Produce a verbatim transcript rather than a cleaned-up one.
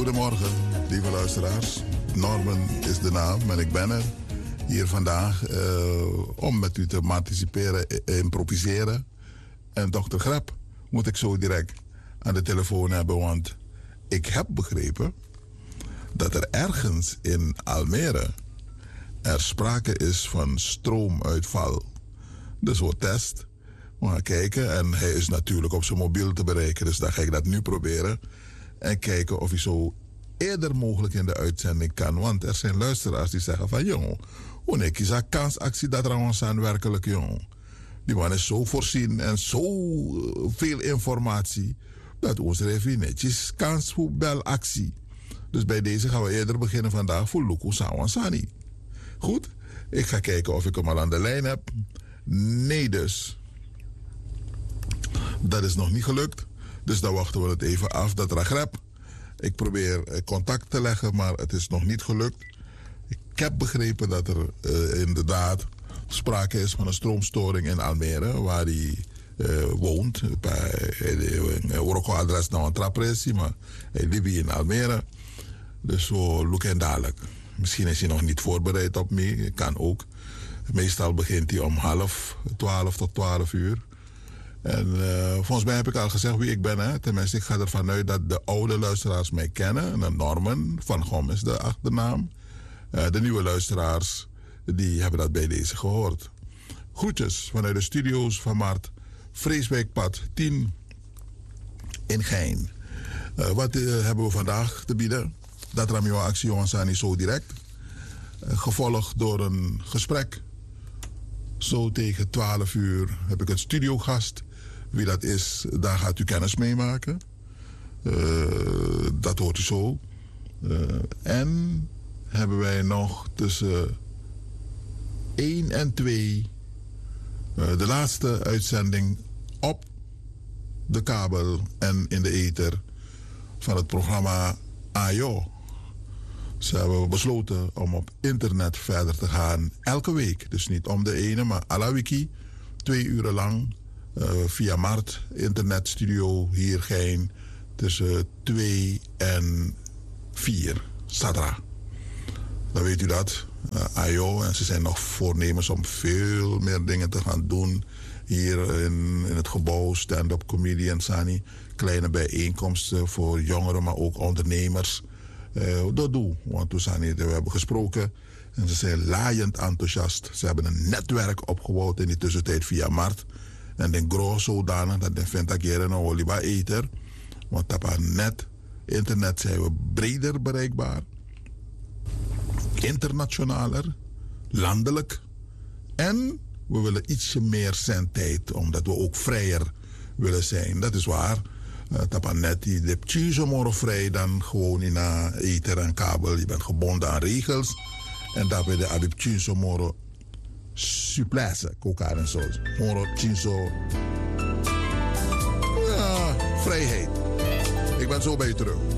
Goedemorgen, lieve luisteraars. Norman is de naam en ik ben er hier vandaag uh, om met u te participeren, improviseren. En dokter Grap moet ik zo direct aan de telefoon hebben, want ik heb begrepen dat er ergens in Almere er sprake is van stroomuitval. Dus we test. We gaan kijken en hij is natuurlijk op zijn mobiel te bereiken, dus dan ga ik dat nu proberen. En kijken of hij zo eerder mogelijk in de uitzending kan. Want er zijn luisteraars die zeggen van jongen, hoe ik is een kansactie dat er ons aan werkelijk jongen. Die man is zo voorzien en zo veel informatie dat ons even netjes kans voor belactie. Dus bij deze gaan we eerder beginnen vandaag voor Luku Sawansani. Goed, ik ga kijken of ik hem al aan de lijn heb. Nee dus. Dat is nog niet gelukt. Dus dan wachten we het even af. Dat Ragrep. Ik probeer contact te leggen, maar het is nog niet gelukt. Ik heb begrepen dat er uh, inderdaad sprake is van een stroomstoring in Almere, waar hij uh, woont. Bij Oroko adres nou een trapressie, maar hij leeft in Almere. Dus zo look en dadelijk. Misschien is hij nog niet voorbereid op me. Kan ook. Meestal begint hij om half twaalf tot twaalf uur. En uh, volgens mij heb ik al gezegd wie ik ben. Hè? Tenminste, ik ga ervan uit dat de oude luisteraars mij kennen. En Norman van Gom is de achternaam. Uh, de nieuwe luisteraars, die hebben dat bij deze gehoord. Groetjes vanuit de studio's van Mart. Vreeswijkpad tien in Gein. Uh, wat uh, hebben we vandaag te bieden? Dat Ramio Actie Onsani zo direct. Uh, gevolgd door een gesprek. Zo tegen twaalf uur heb ik een studiogast. Wie dat is, daar gaat u kennis mee maken. Uh, dat hoort u zo. Uh, en hebben wij nog tussen één en twee uh, de laatste uitzending op de kabel en in de ether van het programma A J O. Ze hebben besloten om op internet verder te gaan. Elke week. Dus niet om de ene, maar à la wiki. Twee uren lang. Uh, via Mart. Internetstudio hier Gein. Tussen twee en vier. Sadra. Dan weet u dat. Uh, A J O. En ze zijn nog voornemens om veel meer dingen te gaan doen. Hier in, in het gebouw. Stand-up comedian Sani. Kleine bijeenkomsten voor jongeren, maar ook ondernemers. Uh, dat doe, want toen zijn we hebben gesproken en ze zijn laaiend enthousiast. Ze hebben een netwerk opgebouwd in die tussentijd via Mart. En den groot zodanig dat de vindt dat een oliba eter. Want op haar net, internet zijn we breder bereikbaar. Internationaler, landelijk. En we willen ietsje meer zendtijd, omdat we ook vrijer willen zijn. Dat is waar. Uh, Tapanet, die hebt zo morgen vrij dan gewoon in een ether en kabel. Je bent gebonden aan regels. En daarbij de Abib Chinso Moro Supplace, Kokar en zo. Moro Chinso. Ja, vrijheid. Ik ben zo bij je terug.